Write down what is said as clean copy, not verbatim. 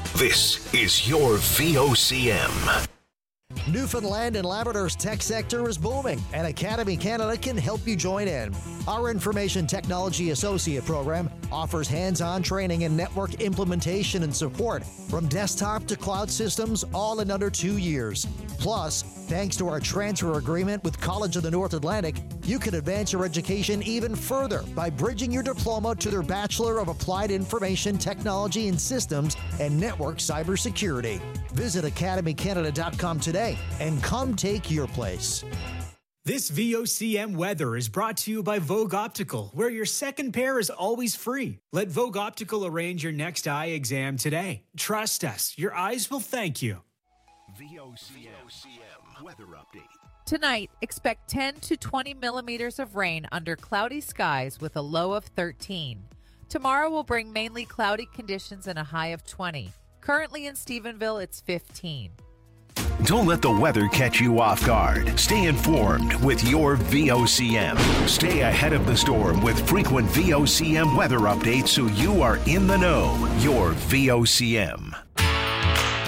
This is your VOCM. Newfoundland and Labrador's tech sector is booming, and Academy Canada can help you join in. Our Information Technology Associate program offers hands-on training in network implementation and support from desktop to cloud systems, all in under 2 years. Plus, thanks to our transfer agreement with College of the North Atlantic, you can advance your education even further by bridging your diploma to their Bachelor of Applied Information Technology and Systems and Network Cybersecurity. Visit academycanada.com today and come take your place. This VOCM weather is brought to you by Vogue Optical, where your second pair is always free. Let Vogue Optical arrange your next eye exam today. Trust us, your eyes will thank you. VOCM weather update. Tonight, expect 10 to 20 millimeters of rain under cloudy skies with a low of 13. Tomorrow will bring mainly cloudy conditions and a high of 20. Currently in Stephenville, it's 15. Don't let the weather catch you off guard. Stay informed with your VOCM. Stay ahead of the storm with frequent VOCM weather updates so you are in the know. Your VOCM.